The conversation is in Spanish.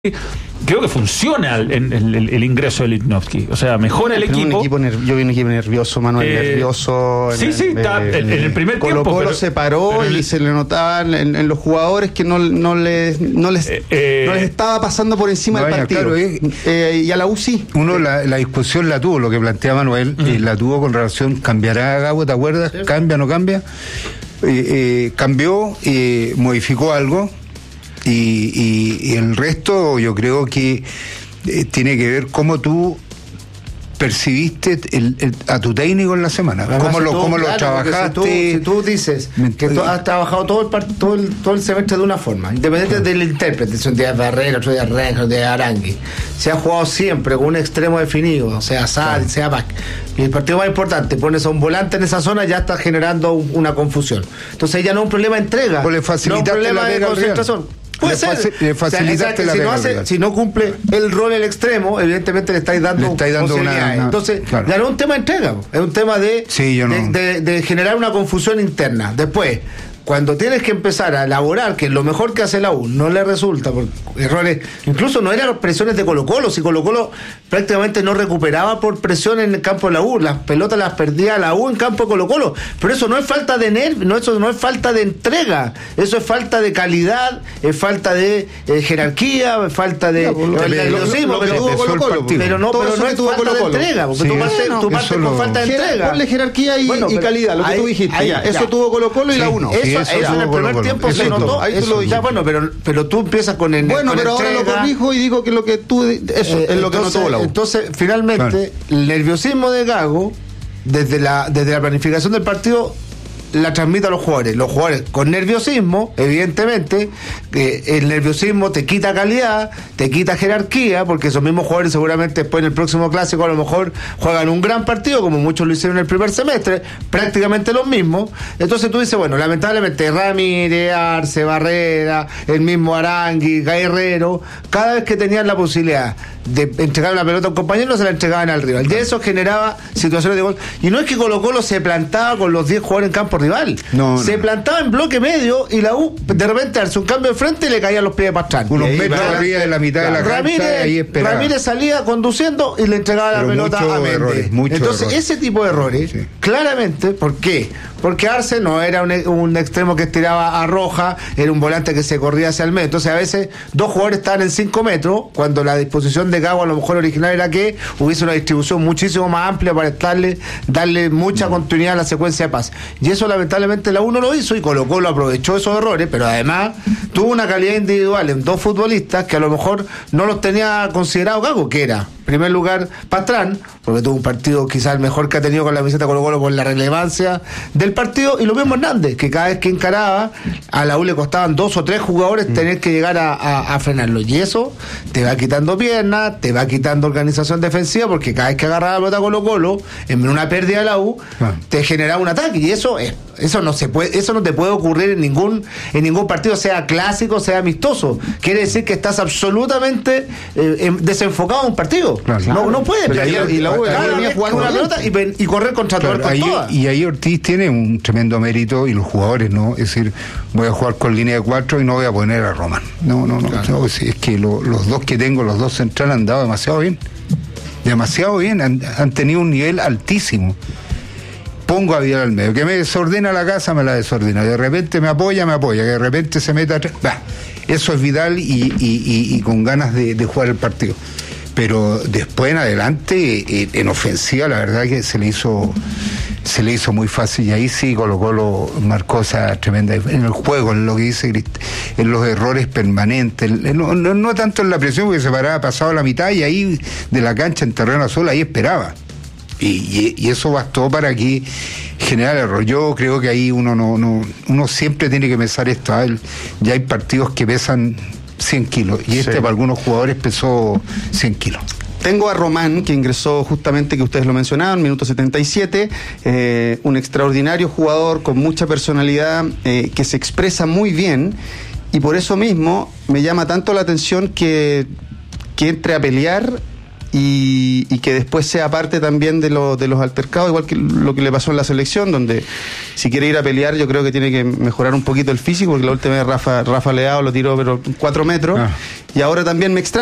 creo que funciona el ingreso de Lichnowsky. O sea, mejora el equipo. Yo vi un equipo nervioso, Manuel, nervioso. Sí, en el primer tiempo. Colo-Colo se paró y se le notaba en los jugadores que no les estaba pasando por encima del partido. Claro, y a la U sí. Uno la discusión la tuvo, lo que plantea Manuel, la tuvo con relación, ¿cambiará Gago? ¿Te acuerdas? Sí. ¿Cambia o no cambia? Cambió, modificó algo. Y el resto yo creo que tiene que ver cómo tú percibiste a tu técnico en la semana, cómo lo trabajaste. Si tú dices que tú has trabajado todo el semestre de una forma, independiente del intérprete, un día Barrera, otro día Renja, otro día Arangui, se ha jugado siempre con un extremo definido, o sea Sal, sea Vázquez, y el partido más importante, pones a un volante en esa zona, ya estás generando una confusión. Entonces ya no es un problema de entrega, pues no es un problema de concentración. Puede ser. Le facilitaste la pega. Si no cumple el rol el extremo, evidentemente le estáis dando posibilidades. Entonces, claro, ya no es un tema de entrega, es un tema de generar una confusión interna. Después, cuando tienes que empezar a elaborar, que es lo mejor que hace la U, no le resulta, por errores, incluso no eran presiones de Colo-Colo, si Colo-Colo prácticamente no recuperaba por presión en el campo de la U, las pelotas las perdía la U en campo de Colo-Colo, pero eso no es falta de nervio, eso no es falta de entrega, eso es falta de calidad, es falta de jerarquía, es falta de nerviosismo, pero no es falta de entrega, porque tú partes con falta de entrega. Ponle jerarquía y calidad, lo que tú dijiste, eso tuvo Colo-Colo y la U no. Eso en el primer tiempo se notó. Ahí tú lo dijiste. Pero tú empiezas con el. Bueno, pero ahora lo corrijo y digo que lo que tú. Eso es lo que no tuvo la U. Entonces, finalmente, el nerviosismo de Gago, desde la planificación del partido, la transmite a los jugadores con nerviosismo, evidentemente, el nerviosismo te quita calidad, te quita jerarquía, porque esos mismos jugadores seguramente después en el próximo clásico a lo mejor juegan un gran partido, como muchos lo hicieron en el primer semestre, prácticamente los mismos. Entonces tú dices, bueno, lamentablemente Ramírez, Arce, Barrera, el mismo Arangui, Guerrero, cada vez que tenían la posibilidad de entregar una pelota a un compañero, se la entregaban al rival, y eso generaba situaciones de gol, y no es que Colo-Colo se plantaba con los 10 jugadores en campo rival, se plantaba en bloque medio y la U de repente hace un cambio de frente y le caían los pies para atrás, unos metros arriba de la mitad de la cancha, y ahí esperaba. Ramírez salía conduciendo y le entregaba la pelota a Méndez. Entonces ese tipo de errores, claramente, ¿por qué? Porque Arce no era un extremo que estiraba a Roja, era un volante que se corría hacia el medio. Entonces a veces dos jugadores estaban en 5 metros, cuando la disposición de Gago a lo mejor original era que hubiese una distribución muchísimo más amplia para darle mucha continuidad a la secuencia de paz. Y eso lamentablemente la U no lo hizo, y Colo-Colo aprovechó esos errores, pero además tuvo una calidad individual en dos futbolistas que a lo mejor no los tenía considerado Gago, que era, en primer lugar, Pastrán, porque tuvo un partido quizás el mejor que ha tenido con la camiseta Colo-Colo por la relevancia del partido, y lo mismo Hernández, que cada vez que encaraba a la U le costaban 2 o 3 jugadores tener que llegar a frenarlo, y eso te va quitando piernas, te va quitando organización defensiva, porque cada vez que agarraba la pelota Colo-Colo en una pérdida de la U te generaba un ataque, y eso no te puede ocurrir en ningún partido, sea clásico, sea amistoso. Quiere decir que estás absolutamente desenfocado en un partido. Claro. No puede. Y la U venía jugando una pelota y correr contra todo con todas. Y ahí Ortiz tiene un tremendo mérito, y los jugadores, ¿no? Es decir, voy a jugar con línea de 4 y no voy a poner a Román. No, es que los dos que tengo, los dos centrales, han dado demasiado bien, han tenido un nivel altísimo. Pongo a Vidal al medio, que me desordena la casa, me la desordena, de repente me apoya, que de repente se mete atrás, eso es Vidal, y con ganas de jugar el partido. Pero después en adelante, en ofensiva, la verdad que se le hizo muy fácil, y ahí sí Colo-Colo marcó esa tremenda en el juego, en lo que dice en los errores permanentes, no tanto en la presión, porque se paraba pasado la mitad, y ahí de la cancha en terreno azul, ahí esperaba. Y eso bastó para que generara error. Yo creo que ahí uno siempre tiene que pensar esto. Ya hay partidos que pesan 100 kilos, y para algunos jugadores pesó 100 kilos. Tengo a Román, que ingresó justamente, que ustedes lo mencionaban, minuto 77, un extraordinario jugador con mucha personalidad, que se expresa muy bien, y por eso mismo me llama tanto la atención que entre a pelear y que después sea parte también de los altercados, igual que lo que le pasó en la selección, donde si quiere ir a pelear yo creo que tiene que mejorar un poquito el físico, porque la última vez Rafa Leao lo tiró pero 4 metros, y ahora también me extraña